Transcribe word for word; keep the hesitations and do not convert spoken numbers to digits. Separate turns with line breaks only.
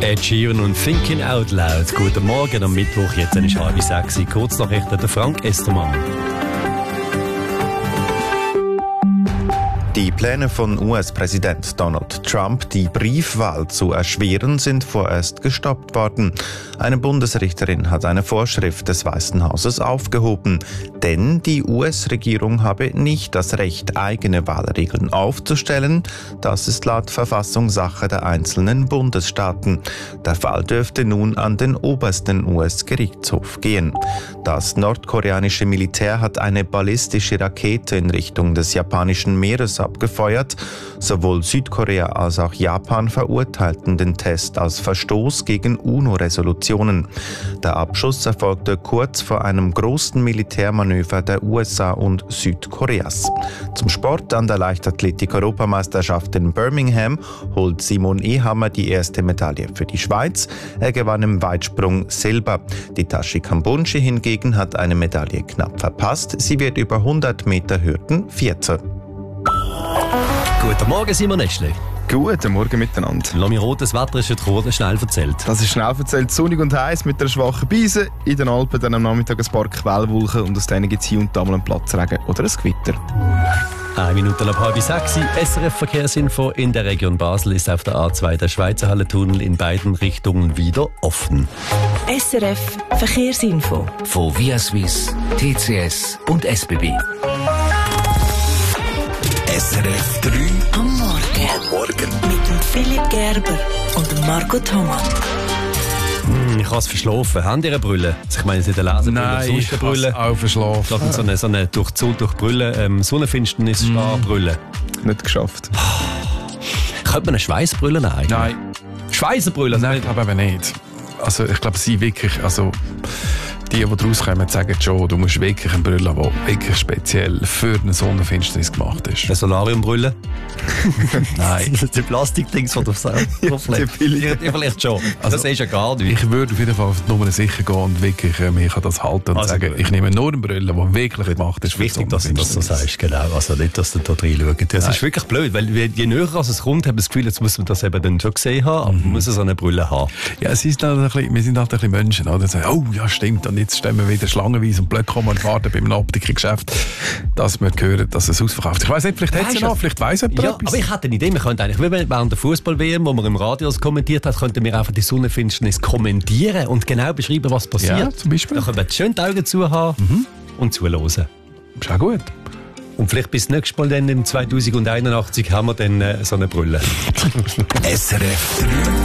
Ed Sheeran und Thinking Out Loud. Guten Morgen am Mittwoch, jetzt ist halb sechs. Kurznachrichten, der Frank Estermann.
Die Pläne von U S-Präsident Donald Trump, die Briefwahl zu erschweren, sind vorerst gestoppt worden. Eine Bundesrichterin hat eine Vorschrift des Weißen Hauses aufgehoben, denn die U S-Regierung habe nicht das Recht, eigene Wahlregeln aufzustellen. Das ist laut Verfassung Sache der einzelnen Bundesstaaten. Der Fall dürfte nun an den obersten U S-Gerichtshof gehen. Das nordkoreanische Militär hat eine ballistische Rakete in Richtung des japanischen Meeres abgefeuert. Sowohl Südkorea als auch Japan verurteilten den Test als Verstoß gegen UNO-Resolutionen. Der Abschuss erfolgte kurz vor einem großen Militärmanöver der U S A und Südkoreas. Zum Sport: An der Leichtathletik-Europameisterschaft in Birmingham holt Simon Ehammer die erste Medaille für die Schweiz. Er gewann im Weitsprung Silber. Die Tashi Kambunji hingegen hat eine Medaille knapp verpasst. Sie wird über hundert Meter Hürden Vierte.
Guten Morgen, Simon Eschle.
Guten Morgen miteinander.
Lass mich rot, das Wetter ist jetzt kurz schnell erzählt.
Das ist schnell erzählt. Sonnig und heiß mit einer schwachen Brise. In den Alpen dann am Nachmittag ein paar Quellwolken und aus denen gibt es hier und da mal einen Platzregen oder ein Gewitter.
Eine Minute ab halb sechs. S R F-Verkehrsinfo. In der Region Basel ist auf der A zwei der Schweizer Hallentunnel in beiden Richtungen wieder offen.
S R F Verkehrsinfo.
Von Via Suisse, T C S und S B B. S R F drei
Am Morgen.
am Morgen.
Mit dem Philipp Gerber und dem Marco Thomas.
Hm, ich habe es verschlafen. Habt ihr eine Brille? Ich meine, es ist eine Lesebrille,
Nein,
sonst
ich
eine
habe
Brille.
es auch verschlafen.
Das ist so eine, so eine durch, durch Brille, ähm, Sonnenfinsternis mm. Brille.
Nicht geschafft.
Könnte man eine Schweißbrille nehmen?
Nein.
Schweißbrille?
Nein, ich glaube eben nicht. Also ich glaube, sie wirklich, also die, die rauskommen, sagen schon, du musst wirklich eine Brille haben, die wirklich speziell für eine Sonnenfinsternis gemacht ist.
Eine Solariumbrille?
Nein.
Die Plastikdings von der Sonne.
Die billige.
Die vielleicht schon.
Also,
das ist ja gar nicht.
Ich würde auf jeden Fall auf die Nummer sicher gehen und wirklich äh, mich an das halten und
Also
sagen,
gut.
ich nehme nur eine Brille, die wirklich gemacht ist.
Es ist wichtig, dass du das so sagst, genau. Also nicht, dass du da reinschaust. Das
Nein.
ist wirklich blöd, weil je näher es kommt, habe ich das Gefühl, jetzt muss man das eben dann schon gesehen haben, aber man muss so eine Brille haben.
Ja, es ist halt ein bisschen, wir sind halt ein bisschen Menschen, oder? Sagen, oh ja, stimmt, und jetzt stehen wir wieder schlangenweise und blöd kommen und warten beim Optikergeschäft, dass wir hören, dass es ausverkauft. Ich weiss nicht, vielleicht hat es ja noch, vielleicht weiss jemand
Ja,
etwas.
aber ich hatte eine Idee, wir könnten eigentlich, wie während der Fußball-W M, wo man im Radio das kommentiert hat, könnten wir einfach die Sonnenfinsternis kommentieren und genau beschreiben, was passiert.
Ja, zum Beispiel.
Dann können wir schön die Augen zu haben mhm. und zuhören.
Ist auch gut.
Und vielleicht bis nächstes Mal dann im zweitausendeinundachtzig haben wir dann äh, so eine Brille.
S R F drei